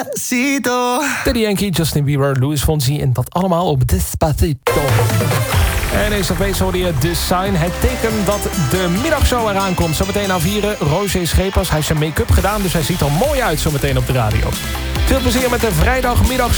Despacito. Daddy Yankee, Justin Bieber, Luis Fonsi en dat allemaal op Despacito. En deze week hoorde je The Sign. Het teken dat de middagshow eraan komt. Zometeen aan 4. Roger Schepers. Hij heeft zijn make-up gedaan, dus hij ziet er mooi uit zometeen op de radio. Veel plezier met de vrijdagmiddag.